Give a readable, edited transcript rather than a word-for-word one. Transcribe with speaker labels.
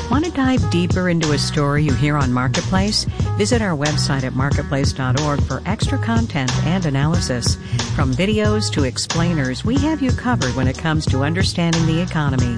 Speaker 1: Want to dive deeper into a story you hear on Marketplace? Visit our website at marketplace.org for extra content and analysis. From videos to explainers, we have you covered when it comes to understanding the economy.